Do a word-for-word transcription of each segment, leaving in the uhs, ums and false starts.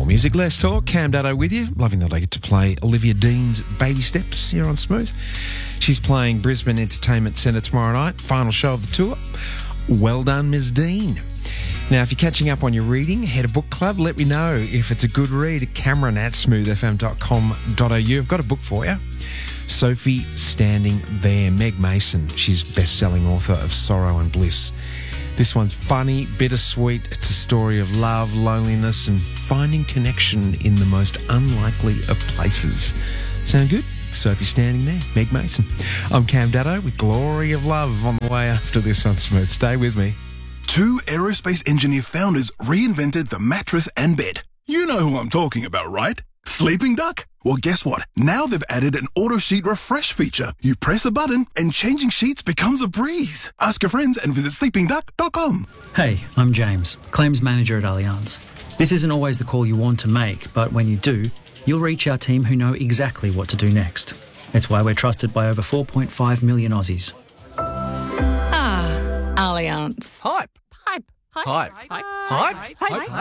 music, less talk. Cam Dado with you. Loving that I get to play Olivia Dean's Baby Steps here on Smooth. She's playing Brisbane Entertainment Centre tomorrow night. Final show of the tour. Well done, Miz Dean. Now, if you're catching up on your reading, head to book club. Let me know if it's a good read. Cameron at smooth f m dot com dot a u. I've got a book for you. Sophie Standing There. Meg Mason. She's best-selling author of Sorrow and Bliss. This one's funny, bittersweet. It's a story of love, loneliness, and finding connection in the most unlikely of places. Sound good? Sophie Standing There, Meg Mason. I'm Cam Dado with Glory of Love on the way after this on Smooth. Stay with me. Two aerospace engineer founders reinvented the mattress and bed. You know who I'm talking about, right? Sleeping Duck? Well, guess what? Now they've added an auto sheet refresh feature. You press a button and changing sheets becomes a breeze. Ask your friends and visit sleeping duck dot com. Hey, I'm James, Claims Manager at Allianz. This isn't always the call you want to make, but when you do, you'll reach our team who know exactly what to do next. It's why we're trusted by over four point five million Aussies. Ah, Allianz. Hype. Hype. Hype. Hype. Hype. Hype.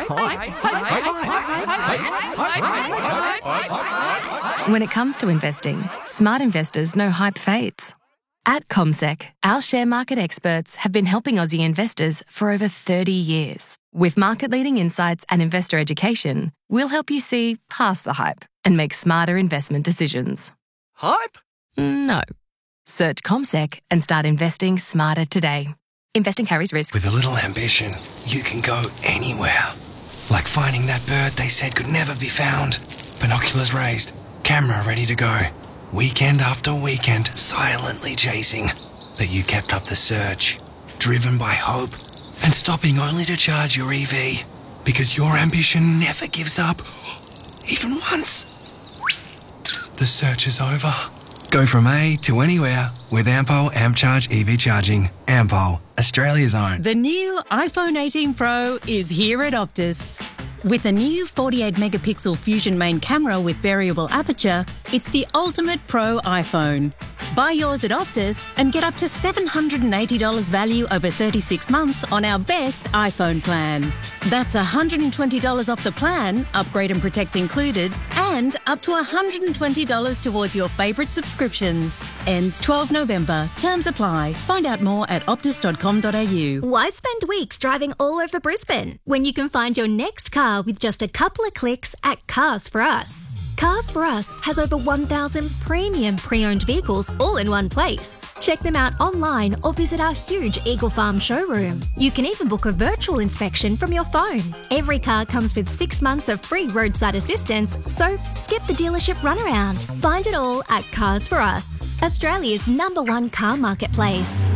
Hype. When it comes to investing, smart investors know hype fades. At CommSec, our share market experts have been helping Aussie investors for over thirty years. With market-leading insights and investor education, we'll help you see past the hype and make smarter investment decisions. Hype? No. Search CommSec and start investing smarter today. Investing carries risk. With a little ambition, you can go anywhere. Like finding that bird they said could never be found. Binoculars raised, camera ready to go. Weekend after weekend, silently chasing. But you kept up the search, driven by hope, and stopping only to charge your E V. Because your ambition never gives up, even once. The search is over. Go from A to anywhere with Ampol AmpCharge E V charging. Ampol, Australia's own. The new iPhone eighteen Pro is here at Optus. With a new forty-eight megapixel Fusion main camera with variable aperture, it's the ultimate pro iPhone. Buy yours at Optus and get up to seven hundred eighty dollars value over thirty-six months on our best iPhone plan. That's one hundred twenty dollars off the plan, upgrade and protect included, and up to one hundred twenty dollars towards your favourite subscriptions. Ends twelfth November. Terms apply. Find out more at optus dot com dot a u. Why spend weeks driving all over Brisbane when you can find your next car with just a couple of clicks at Cars for Us? Cars for Us has over one thousand premium pre-owned vehicles all in one place. Check them out online or visit our huge Eagle Farm showroom. You can even book a virtual inspection from your phone. Every car comes with six months of free roadside assistance, so skip the dealership runaround. Find it all at Cars for Us, Australia's number one car marketplace.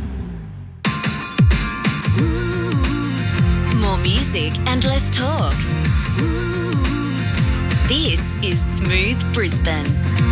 More music and less talk. This is Smooth Brisbane.